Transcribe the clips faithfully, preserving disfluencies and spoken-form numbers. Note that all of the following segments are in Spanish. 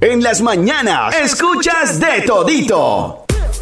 En las mañanas, escuchas de todito.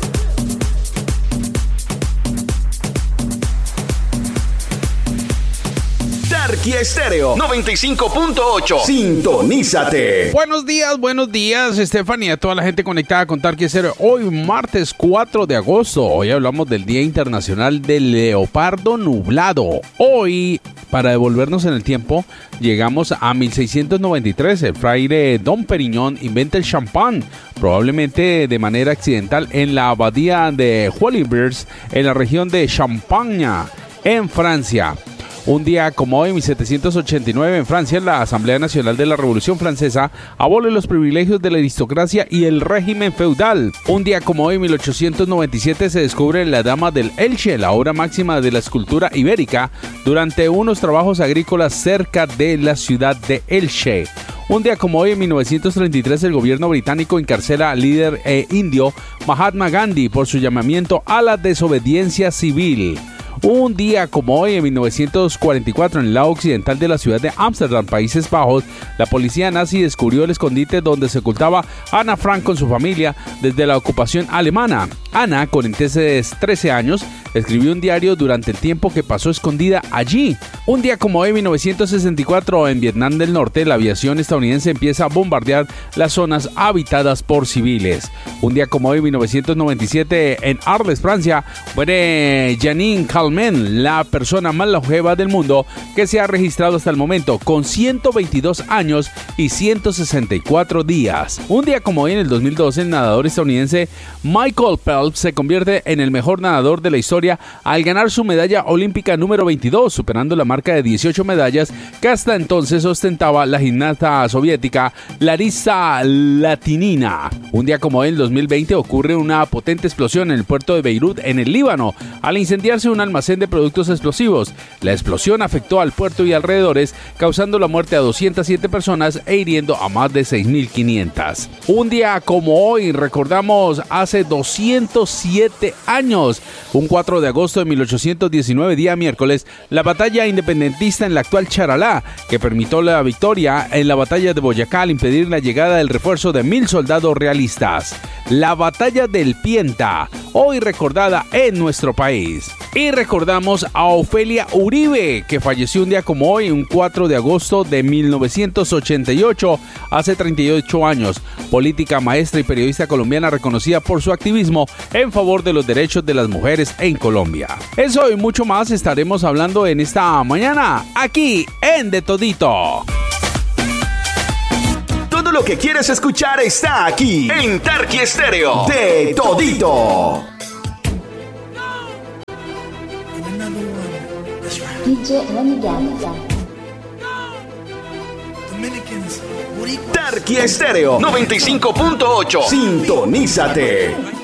Tarqui Estéreo noventa y cinco punto ocho. Sintonízate. Buenos días, buenos días, Estefanía, toda la gente conectada con Tarqui Estéreo. Hoy, martes cuatro de agosto, hoy hablamos del Día Internacional del Leopardo Nublado. Hoy, para devolvernos en el tiempo, llegamos a mil seiscientos noventa y tres. El fraile Dom Perignon inventa el champán, probablemente de manera accidental, en la abadía de Hollyburns, en la región de Champagne, en Francia. Un día como hoy, en mil setecientos ochenta y nueve, en Francia, la Asamblea Nacional de la Revolución Francesa abole los privilegios de la aristocracia y el régimen feudal. Un día como hoy, en mil ochocientos noventa y siete, se descubre La Dama del Elche, la obra máxima de la escultura ibérica, durante unos trabajos agrícolas cerca de la ciudad de Elche. Un día como hoy, en mil novecientos treinta y tres, el gobierno británico encarcela al líder eh, indio Mahatma Gandhi por su llamamiento a la desobediencia civil. Un día como hoy, en mil novecientos cuarenta y cuatro, en el lado occidental de la ciudad de Ámsterdam, Países Bajos, la policía nazi descubrió el escondite donde se ocultaba Ana Frank con su familia desde la ocupación alemana. Ana, con entonces trece años, escribió un diario durante el tiempo que pasó escondida allí. Un día como hoy, en mil novecientos sesenta y cuatro, en Vietnam del Norte, la aviación estadounidense empieza a bombardear las zonas habitadas por civiles. Un día como hoy, en mil novecientos noventa y siete, en Arles, Francia, muere Janine Calment, la persona más longeva del mundo que se ha registrado hasta el momento, con ciento veintidós años y ciento sesenta y cuatro días. Un día como hoy, en el dos mil doce, el nadador estadounidense Michael Phelps se convierte en el mejor nadador de la historia al ganar su medalla olímpica número veintidós, superando la marca de dieciocho medallas que hasta entonces ostentaba la gimnasta soviética Larisa Latinina. Un día como hoy, en el dos mil veinte, ocurre una potente explosión en el puerto de Beirut, en el Líbano, al incendiarse un almacén de productos explosivos. La explosión afectó al puerto y alrededores, causando la muerte a doscientas siete personas e hiriendo a más de seis mil quinientas. Un día como hoy, recordamos hace doscientos siete años, un cuatro de agosto de mil ochocientos diecinueve, día miércoles, la batalla independentista en la actual Charalá, que permitió la victoria en la batalla de Boyacá al impedir la llegada del refuerzo de mil soldados realistas. La batalla del Pienta, hoy recordada en nuestro país. Y recordamos a Ofelia Uribe, que falleció un día como hoy, un cuatro de agosto de mil novecientos ochenta y ocho, hace treinta y ocho años. Política, maestra y periodista colombiana reconocida por su activismo en favor de los derechos de las mujeres en Colombia. Eso y mucho más estaremos hablando en esta mañana, aquí en De Todito. Todo lo que quieres escuchar está aquí en Tarqui Estéreo De Todito. D J Renegade. Tarqui Estéreo noventa y cinco punto ocho. Sintonízate.